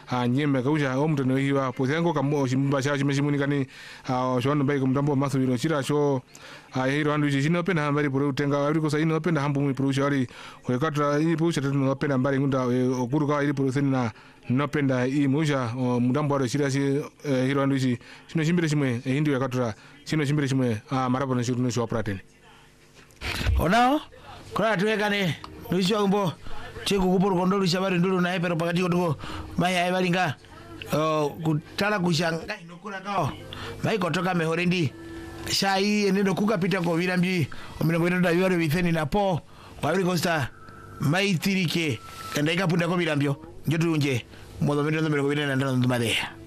nyeme kauja omto no hiwa pozengo kamo chimba cha chimeshimuni kani shwano bai kumtambo masu biro chira cho hiro andu chino pena hambari puru tenga ari ko saino pena hambu mi puru shari wekatra i puru chatu no pena hambari ngunda okuru ka iri puru sena no penda i muja mudambo aro chira si hiro andu chino chimbire chimwe hindi wekatra chino chimbire chimwe marabo na chiru no shoprateni onao kora tuwekane nuisho umbo chiku kupuru kondolu shabari ndulu na epero pakati kotuko maya evalinga kutala kushanga inokura kao mai kotoka mehorendi shai enendo kukapita ko virambi omino kwenda yuare vitheni na po kwabiri costa mai tirike kanda ikapunda ko virambio njotu nje modo mendo ndo mero kwenda ndalo ndo madea